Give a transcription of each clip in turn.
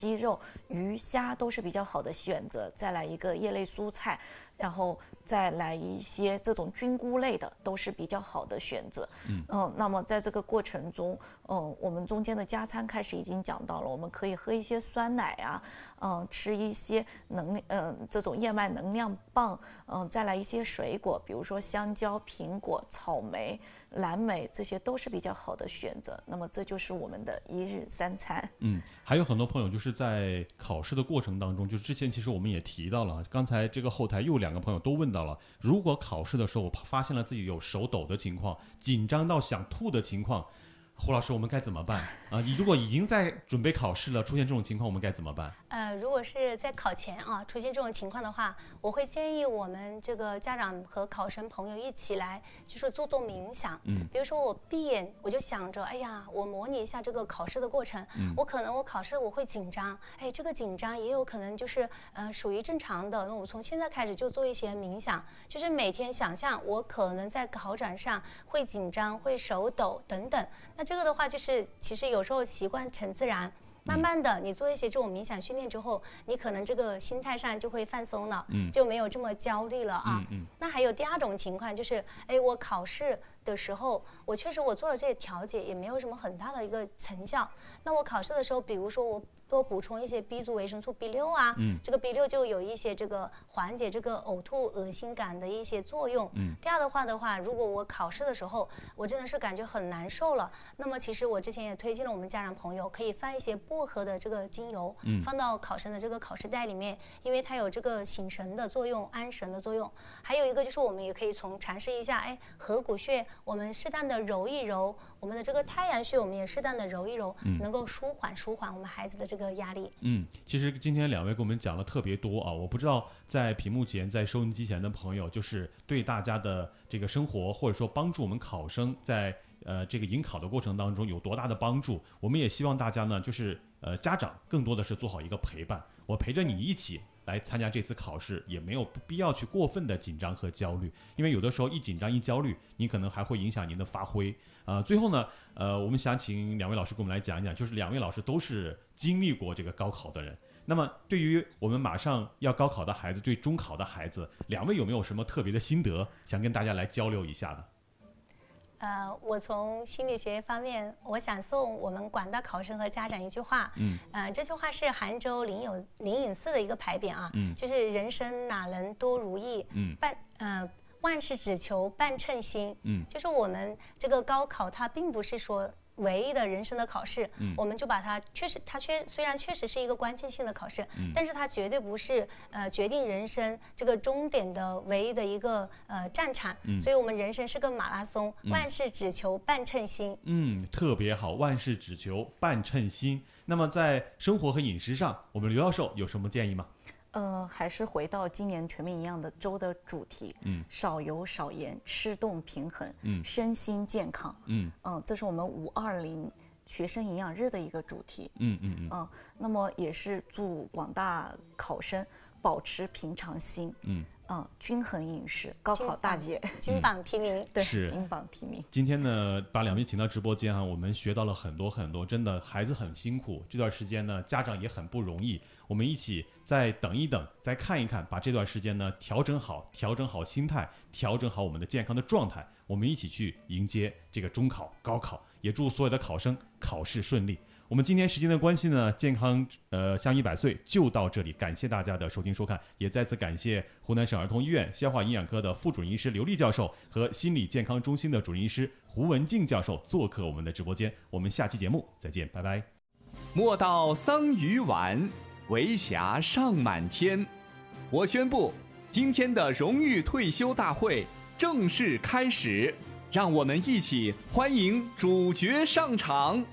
鸡肉、鱼虾都是比较好的选择，再来一个叶类蔬菜，然后再来一些这种菌菇类的都是比较好的选择。那么在这个过程中，我们中间的加餐开始已经讲到了，我们可以喝一些酸奶啊，吃一些这种燕麦能量棒，再来一些水果，比如说香蕉、苹果、草莓、蓝莓，这些都是比较好的选择。那么这就是我们的一日三餐。 还有很多朋友就是在考试的过程当中，就是之前其实我们也提到了，刚才这个后台又2个朋友都问到了，如果考试的时候发现了自己有手抖的情况，紧张到想吐的情况，胡老师我们该怎么办啊？你如果已经在准备考试了，出现这种情况我们该怎么办？ 如果是在考前出现这种情况的话，我会建议我们这个家长和考生朋友一起来，就是做冥想。比如说我闭眼，我就想着，哎呀，我模拟一下这个考试的过程。我考试我会紧张，这个紧张也有可能就是属于正常的。那我从现在开始就做一些冥想，就是每天想象我可能在考场上会紧张、会手抖等等。那这个的话，就是其实有时候习惯成自然。慢慢的，你做一些这种冥想训练之后，你可能这个心态上就会放松了，就没有这么焦虑了啊。那还有第二种情况就是，我考试的时候，我确实做了这些调节，也没有什么很大的一个成效。那我考试的时候，比如说我多补充一些 B 族维生素 B6啊，这个 B6就有一些这个缓解这个呕吐、恶心感的一些作用。第二的话，如果我考试的时候，我真的是感觉很难受了，那么其实我之前也推荐了我们家长朋友可以放一些薄荷的这个精油，放到考生的这个考试袋里面，因为它有这个醒神的作用、安神的作用。还有一个就是我们也可以尝试一下，合谷穴我们适当的揉一揉，我们的这个太阳穴我们也适当的揉一揉，能够舒缓我们孩子的这个压力。 其实今天2位给我们讲了特别多啊，我不知道在屏幕前、在收音机前的朋友，就是对大家的这个生活，或者说帮助我们考生在这个迎考的过程当中有多大的帮助。我们也希望大家呢，就是家长更多的是做好一个陪伴，我陪着你一起来参加这次考试，也没有必要去过分的紧张和焦虑，因为有的时候一紧张一焦虑，你可能还会影响您的发挥。最后呢，我们想请2位老师给我们来讲一讲，就是2位老师都是经历过这个高考的人，那么对于我们马上要高考的孩子，对中考的孩子，2位有没有什么特别的心得想跟大家来交流一下的？ 我从心理学方面，我想送我们广大考生和家长一句话。这句话是杭州灵隐寺的一个牌匾啊，就是人生哪能多如意，万事只求半称心。就是我们这个高考，它并不是说唯一的人生的考试，我们就把它虽然确实是一个关键性的考试，但是它绝对不是决定人生这个终点的唯一的一个战场，所以我们人生是个马拉松，万事只求半称心。 特别好，万事只求半称心。那么在生活和饮食上，我们刘教授有什么建议吗？ 还是回到今年全民营养的周的主题，少油少盐，吃动平衡，身心健康，这是我们520学生营养日的一个主题，那么也是祝广大考生保持平常心，均衡饮食，高考大捷， 金榜题名， 对，金榜题名。 今天呢，把2位请到直播间我们学到了很多很多，真的孩子很辛苦，这段时间呢，家长也很不容易。我们一起再等一等，再看一看，把这段时间呢调整好心态，调整好我们的健康的状态，我们一起去迎接这个中考、高考，也祝所有的考生考试顺利。我们今天时间的关系呢，健康向100岁就到这里，感谢大家的收听收看，也再次感谢湖南省儿童医院消化营养科的副主任医师刘丽教授和心理健康中心的主任医师胡文静教授做客我们的直播间。我们下期节目再见，拜拜。 莫道桑榆晚，为霞尚满天。我宣布，今天的荣誉退休大会正式开始，让我们一起欢迎主角上场。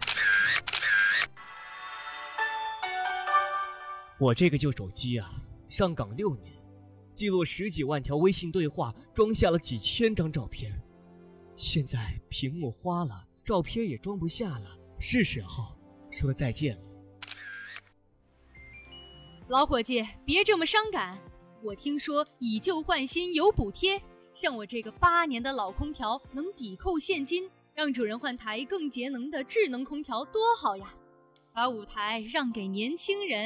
我这个旧手机啊，上岗6年，记录10几万条微信对话，装下了几千张照片。现在屏幕花了，照片也装不下了，是时候说再见了。 老伙计，别这么伤感。我听说以旧换新有补贴，像我这个8年的老空调能抵扣现金，让主人换台更节能的智能空调多好呀！ 把舞台让给年轻人。